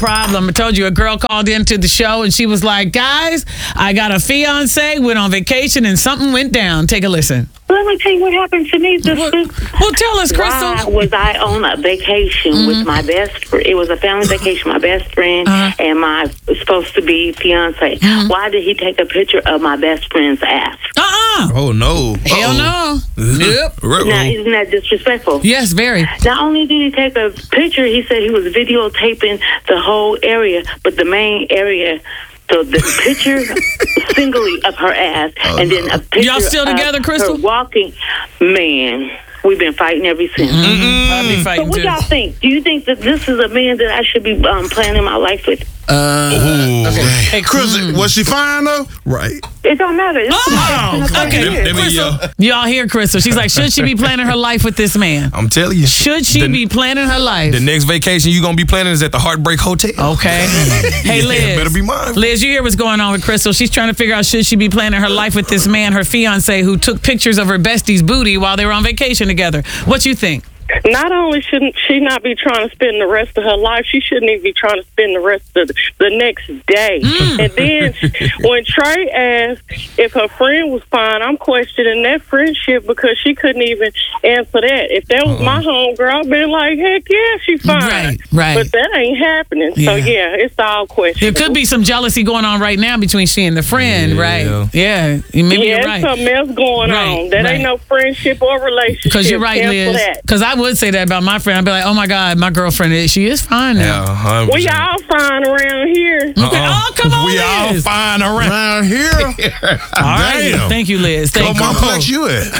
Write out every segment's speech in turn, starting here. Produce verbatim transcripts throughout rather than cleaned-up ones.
problem. I told you a girl called into the show and she was like, guys, I got a fiance, went on vacation, and something went down. Take a listen. Let me tell you what happened to me. This well, well, tell us, Crystal. Why was I on a vacation mm-hmm. with my best friend? It was a family vacation, my best friend uh-huh. and my supposed to be fiance. Mm-hmm. Why did he take a picture of my best friend's ass? Uh-uh. Oh, no. Hell no. Yep. Now, isn't that disrespectful? Yes, very. Not only did he take a picture, he said he was videotaping the whole area, but the main area... So the picture singly of her ass, oh, and then a picture y'all still together, of Crystal? her walking. Man, we've been fighting ever since. Mm-hmm. I'll be fighting so what too. y'all think? Do you think that this is a man that I should be um, planning my life with? Uh, okay. Hey, Chris, mm. was she fine though? Right. It don't matter. It's oh, okay. Let me, Crystal, y'all hear Crystal? She's like, should she be planning her life with this man? I'm telling you. Should she the, be planning her life? The next vacation you gonna be planning is at the Heartbreak Hotel. Okay. Hey, Liz. Yeah, better be mine. Liz, you hear what's going on with Crystal? She's trying to figure out should she be planning her life with this man, her fiance, who took pictures of her bestie's booty while they were on vacation together. What you think? Not only shouldn't she not be trying to spend the rest of her life, she shouldn't even be trying to spend the rest of the, the next day. Mm. And then when Trey asked if her friend was fine, I'm questioning that friendship because she couldn't even answer that. If that was uh-uh. my homegirl, I'd be like, heck yeah, she's fine. Right, right. But that ain't happening. Yeah. So, yeah, it's all questionable. There could be some jealousy going on right now between she and the friend, yeah. right? Yeah, maybe yeah, you're right. something else going right, on. That right. ain't no friendship or relationship. Because you're right, Cancel Liz. Because I would say that about my friend. I'd be like, oh my God, my girlfriend, she is fine now. Yeah, we all fine around here. Okay. Uh-uh. Oh, come on, we Liz. all fine around, around here. All right. Damn. Thank you, Liz. Thank Where you. my plex you at?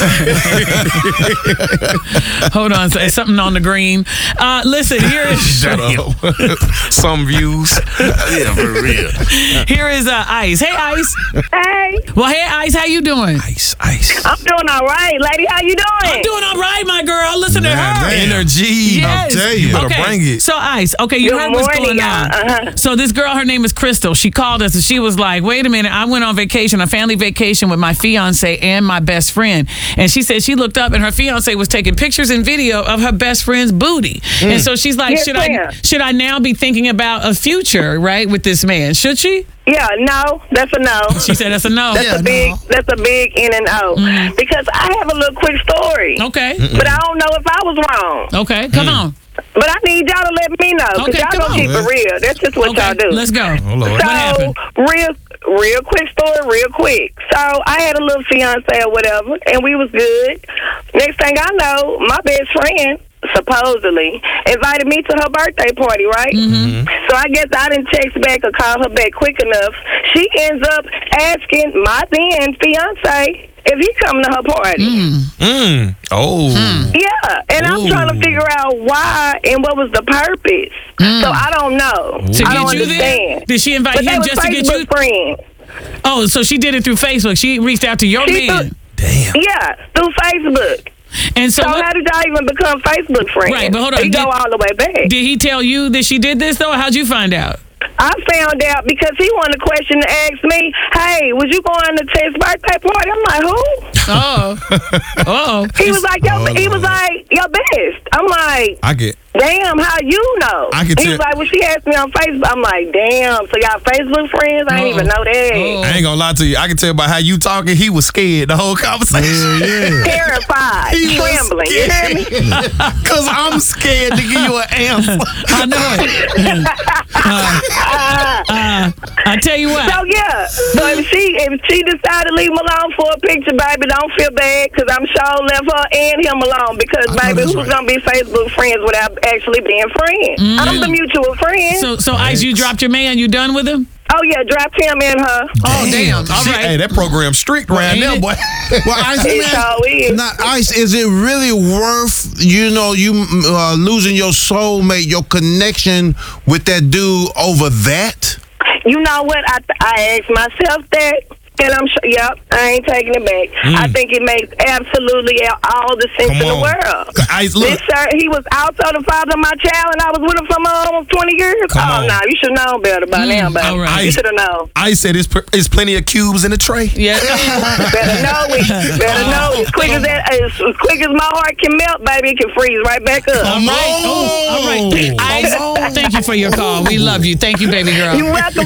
Hold on. Say something on the green. Uh, listen, here is... Shut up. Some views. Yeah, for real. Here is uh, Ice. Hey, Ice. Hey. Well, hey, Ice, how you doing? Ice, Ice. I'm doing all right, lady. How you doing? I'm doing all right, my girl. Listen Man, to her. damn. Energy. Yes. I'll tell you. You better okay. bring it. So, Ice, okay, you Good heard what's morning, going on. uh-huh. So, this girl, her name is Crystal. She called us and she was like, wait a minute, I went on vacation, a family vacation with my fiance and my best friend. And she said she looked up and her fiance was taking pictures and video of her best friend's booty. Mm. And so she's like, yes, should ma'am. I should I now be thinking about a future, right, with this man? Should she? Yeah, no, that's a no. She said that's a no. That's yeah, a big, no. that's a big in and out. Mm. Because I have a little quick story. Okay. Mm-mm. But I don't know if I was wrong. Okay, come mm. on. But I need y'all to let me know, because okay, y'all gonna keep it real. That's just what okay, y'all do. Let's go. Oh, Lord. What happened? So, real, real quick story, real quick. So, I had a little fiance or whatever, and we was good. Next thing I know, my best friend, supposedly, invited me to her birthday party, right? Mm-hmm. So, I guess I didn't text back or call her back quick enough. She ends up asking my then fiance if he come to her party. Mm. Mm. Oh. Mm. Yeah, and Ooh. I'm trying to figure out why and what was the purpose. Mm. So I don't know. To I get don't you understand. there? Did she invite but him they just to get Facebook you? Friends. Oh, so she did it through Facebook. She reached out to your She man. threw- Damn. Yeah, through Facebook. And so, So what, how did y'all even become Facebook friends? Right, but hold on. We Did- go all the way back. did he tell you that she did this though? Or how'd you find out? I found out because he wanted a question to ask me, hey, was you going to Ted's birthday party? I'm like, who? Oh. Oh. He was like, yo, Oh, he was Lord. like, your best. I'm like, I get. damn, how you know? I can he tell- was like, well, she asked me on Facebook. I'm like, damn, so y'all Facebook friends? I didn't Uh-oh. even know that. Oh. I ain't gonna lie to you. I can tell by how you talking. He was scared the whole conversation. Yeah. Terrified, He was trembling. You hear me? Cause I'm scared to give you an answer. I know it. uh, uh, I tell you what. So yeah, so if she if she decided to leave him alone for a picture, baby, don't feel bad because I'm sure left her and him alone because I know baby, that's who's right. gonna be Facebook friends without actually being friends? Mm. I'm the mutual friend. So, so Ice, you dropped your man. You done with him? oh yeah, dropped him and her. Oh, damn. All She- right. Hey, that program strict around ain't there, it? boy. Well, Ice, It man, sure is. not Ice. Is it really worth you know you uh, losing your soulmate, your connection with that dude over that? You know what? I I asked myself that. And I'm sure, yep, I ain't taking it back. Mm. I think it makes absolutely all the sense Come in the on. world. Ice, look. This sir, he was also the father of my child, and I was with him for almost twenty years. Come oh, on. no, you should know better by now, baby. all right. You should have known. I said it's, pr- it's plenty of cubes in the tray. Yeah. Better know it. Better know it. As quick as that, as, as quick as my heart can melt, baby, it can freeze right back up. Come on. Oh, all right. Ice, thank you for your call. We love you. Thank you, baby girl. You're welcome.